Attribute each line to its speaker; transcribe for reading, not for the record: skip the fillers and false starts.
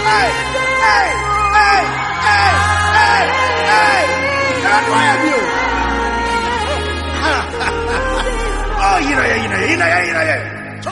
Speaker 1: Hey, hey, hey, hey, hey, hey. That's why I'm you. Oh, you know.